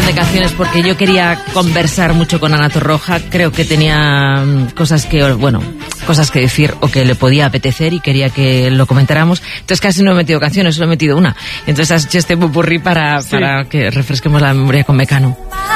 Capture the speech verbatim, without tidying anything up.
de canciones porque yo quería conversar mucho con Ana Torroja. Creo que tenía cosas que, bueno, cosas que decir o que le podía apetecer y quería que lo comentáramos. Entonces casi no he metido canciones, solo he metido una. Entonces has hecho este popurrí para, sí. para que refresquemos la memoria con Mecano.